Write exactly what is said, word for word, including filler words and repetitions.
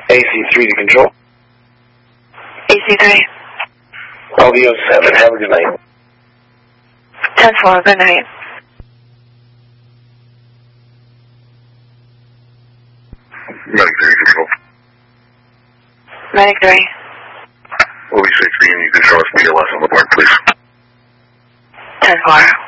A C three to control. A C three. L V O seven, have a good night. ten four, good night. Medic three, control. Medic three. O V sixteen, you can show us B L S on the board, please. ten four.